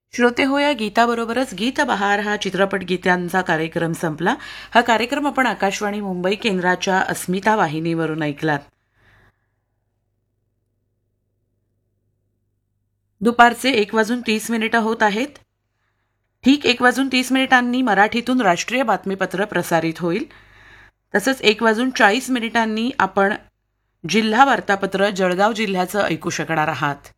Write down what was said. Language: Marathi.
श्रोते हो, या गीताबरोबरच गीत बहार हा चित्रपट गीतांचा कार्यक्रम संपला. हा कार्यक्रम आपण आकाशवाणी मुंबई केंद्राच्या अस्मिता वाहिनीवरून ऐकलात. दुपारचे 1:30 होत आहेत. ठीक 1:30 मराठीतून राष्ट्रीय बातमीपत्र प्रसारित होईल. तसंच 1:40 आपण जिल्हा वार्तापत्र जळगाव जिल्ह्याचं ऐकू शकणार आहात.